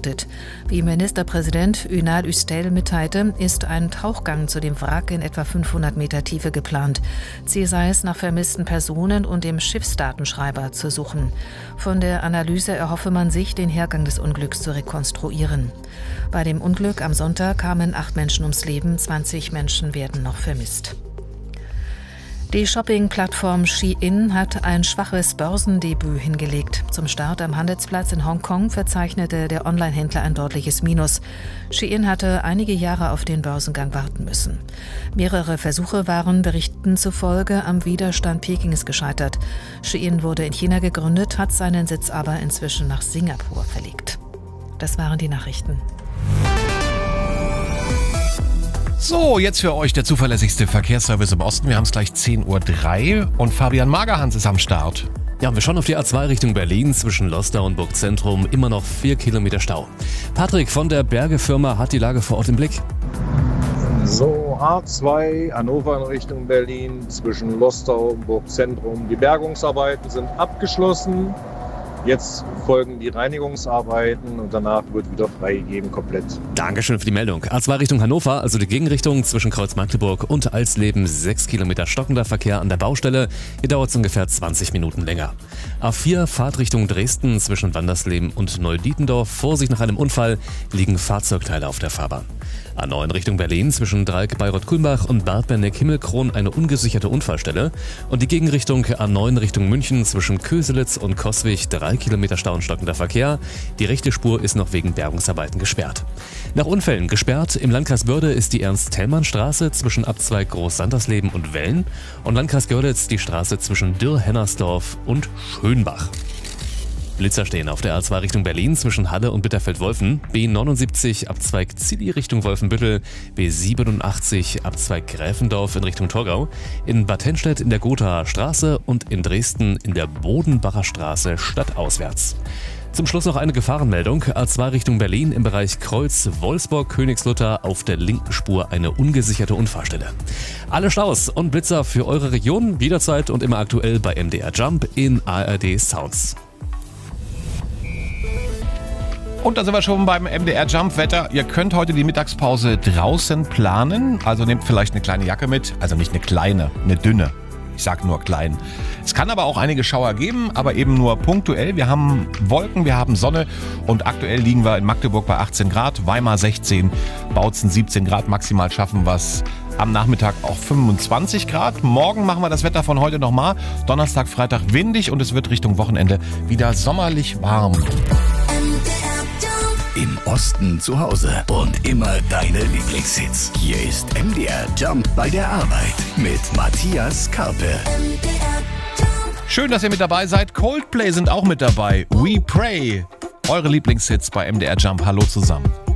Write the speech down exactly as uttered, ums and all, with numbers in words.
beobachtet. Wie Ministerpräsident Ünal Üstel mitteilte, ist ein Tauchgang zu dem Wrack in etwa fünfhundert Meter Tiefe geplant. Ziel sei es, nach vermissten Personen und dem Schiffsdatenschreiber zu suchen. Von der Analyse erhoffe man sich, den Hergang des Unglücks zu rekonstruieren. Bei dem Unglück am Sonntag kamen acht Menschen ums Leben, zwanzig Menschen werden noch vermisst. Die Shopping-Plattform Shein hat ein schwaches Börsendebüt hingelegt. Zum Start am Handelsplatz in Hongkong verzeichnete der Online-Händler ein deutliches Minus. Shein hatte einige Jahre auf den Börsengang warten müssen. Mehrere Versuche waren Berichten zufolge am Widerstand Pekings gescheitert. Shein wurde in China gegründet, hat seinen Sitz aber inzwischen nach Singapur verlegt. Das waren die Nachrichten. So, jetzt für euch der zuverlässigste Verkehrsservice im Osten. Wir haben es gleich zehn Uhr drei und Fabian Magerhans ist am Start. Ja, wir schauen auf die A zwei Richtung Berlin zwischen Lostar und Burgzentrum. Immer noch vier Kilometer Stau. Patrick von der Berge-Firma hat die Lage vor Ort im Blick. So, A zwei, Hannover in Richtung Berlin zwischen Lostar und Burgzentrum. Die Bergungsarbeiten sind abgeschlossen. Jetzt folgen die Reinigungsarbeiten und danach wird wieder freigegeben komplett. Dankeschön für die Meldung. A zwei Richtung Hannover, also die Gegenrichtung zwischen Kreuz-Magdeburg und Alsleben, sechs Kilometer stockender Verkehr an der Baustelle. Hier dauert es ungefähr zwanzig Minuten länger. A vier Fahrtrichtung Dresden zwischen Wandersleben und Neudietendorf. Vorsicht nach einem Unfall, liegen Fahrzeugteile auf der Fahrbahn. A neun Richtung Berlin zwischen Dreieck Bayreuth-Kulmbach und Bad Berneck-Himmelkron eine ungesicherte Unfallstelle. Und die Gegenrichtung A neun Richtung München zwischen Köselitz und Coswig, drei Kilometer Stau und stockender Verkehr. Die rechte Spur ist noch wegen Bergungsarbeiten gesperrt. Nach Unfällen gesperrt im Landkreis Börde ist die Ernst-Thälmann-Straße zwischen Abzweig Groß-Sandersleben und Wellen und Landkreis Görlitz die Straße zwischen Dürr-Hennersdorf und Schönbach. Blitzer stehen auf der A zwei Richtung Berlin zwischen Halle und Bitterfeld-Wolfen, B neunundsiebzig Abzweig Zilli Richtung Wolfenbüttel, B siebenundachtzig Abzweig Gräfendorf in Richtung Torgau, in Bad Hennstedt in der Gothaer Straße und in Dresden in der Bodenbacher Straße stadtauswärts. Zum Schluss noch eine Gefahrenmeldung. A zwei Richtung Berlin im Bereich Kreuz Wolfsburg-Königslutter auf der linken Spur eine ungesicherte Unfallstelle. Alle Staus und Blitzer für eure Region jederzeit und immer aktuell bei M D R Jump in A R D Sounds. Und da sind wir schon beim M D R Jump Wetter. Ihr könnt heute die Mittagspause draußen planen. Also nehmt vielleicht eine kleine Jacke mit. Also nicht eine kleine, eine dünne. Ich sag nur klein. Es kann aber auch einige Schauer geben, aber eben nur punktuell. Wir haben Wolken, wir haben Sonne und aktuell liegen wir in Magdeburg bei achtzehn Grad, Weimar sechzehn, Bautzen siebzehn Grad. Maximal schaffen wir es am Nachmittag auch fünfundzwanzig Grad. Morgen machen wir das Wetter von heute nochmal. Donnerstag, Freitag windig und es wird Richtung Wochenende wieder sommerlich warm. Im Osten zu Hause und immer deine Lieblingshits. Hier ist M D R Jump bei der Arbeit mit Matthias Karpe. Schön, dass ihr mit dabei seid. Coldplay sind auch mit dabei. We Pray. Eure Lieblingshits bei M D R Jump. Hallo zusammen.